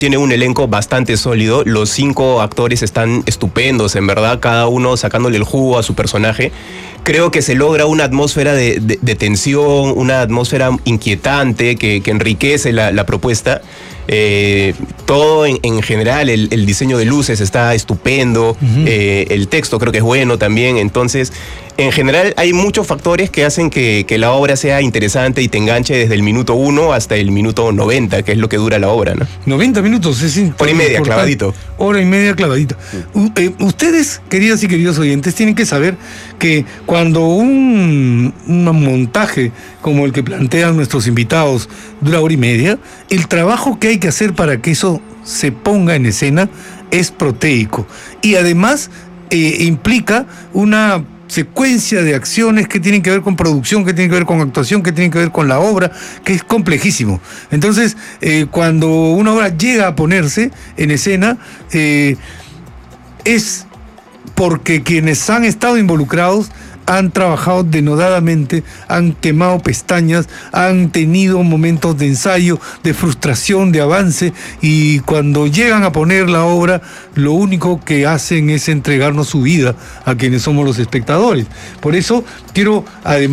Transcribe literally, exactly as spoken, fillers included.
Tiene un elenco bastante sólido, los cinco actores están estupendos, en verdad, cada uno sacándole el jugo a su personaje. Creo que se logra una atmósfera de, de, de tensión, una atmósfera inquietante que, que enriquece la, la propuesta. Eh, todo en, en general, el, el diseño de luces está estupendo, uh-huh. eh, el texto creo que es bueno también, entonces en general hay muchos factores que hacen que, que la obra sea interesante y te enganche desde el minuto uno hasta el minuto noventa, que es lo que dura la obra, ¿no? noventa minutos, es importante. Hora y media, clavadito. Hora y media clavadita. Uh, eh, ustedes, queridas y queridos oyentes, tienen que saber que cuando un, un montaje como el que plantean nuestros invitados dura hora y media, el trabajo que hay que hacer para que eso se ponga en escena es proteico. Y además eh, implica una secuencia de acciones que tienen que ver con producción, que tienen que ver con actuación, que tienen que ver con la obra, que es complejísimo. Entonces, eh, cuando una obra llega a ponerse en escena, eh, es porque quienes han estado involucrados han trabajado denodadamente, han quemado pestañas, han tenido momentos de ensayo, de frustración, de avance, y cuando llegan a poner la obra, lo único que hacen es entregarnos su vida a quienes somos los espectadores. Por eso quiero, además,